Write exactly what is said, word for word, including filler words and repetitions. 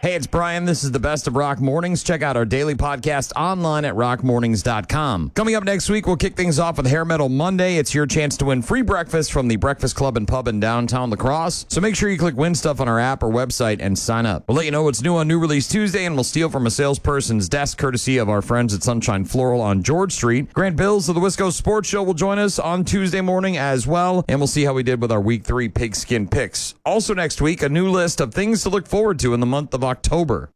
Hey, it's Brian. This is the Best of Rock Mornings. Check out our daily podcast online at rock mornings dot com. Coming up next week, we'll kick things off with Hair Metal Monday. It's your chance to win free breakfast from the Breakfast Club and Pub in downtown La Crosse. So make sure you click Win Stuff on our app or website and sign up. We'll let you know what's new on New Release Tuesday, and we'll steal from a salesperson's desk courtesy of our friends at Sunshine Floral on George Street. Grant Bills of the Wisco Sports Show will join us on Tuesday morning as well, and we'll see how we did with our Week three Pigskin Picks. Also next week, a new list of things to look forward to in the month of October.